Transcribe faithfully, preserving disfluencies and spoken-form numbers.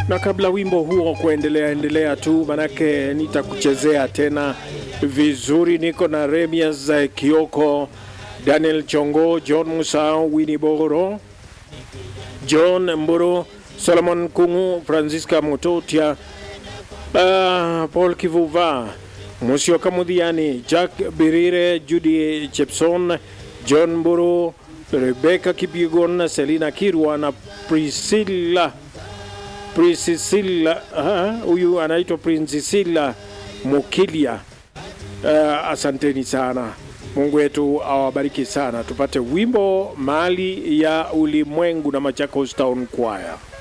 Na kabla wimbo huo kuendelea endelea tu, manake nitakuchezea tena vizuri. Niko na Remias Kioko, Daniel Chongo, John Musa, Winnie Boro, John Mburu, Solomon Kungu, Francisca Mutotia, uh, Paul Kivuva, Musio Kamudhiani, Jack Birire, Judy Chepson, John Mburu, Rebecca Kipigon, Selina Kirwa na Priscilla Priscilla huyu uh, anaitwa Priscilla Mukilia. Uh, asanteni sana. Mungu wetu awabariki sana. Tupate wimbo Mali ya Ulimwengu na Machakos Town Choir.